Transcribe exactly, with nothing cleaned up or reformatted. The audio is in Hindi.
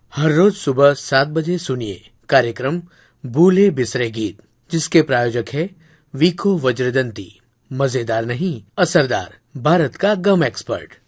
हर रोज सुबह सात बजे सुनिए कार्यक्रम भूले बिसरे गीत, जिसके प्रायोजक है वीको वज्रदंती। मजेदार नहीं, असरदार, भारत का गम एक्सपर्ट।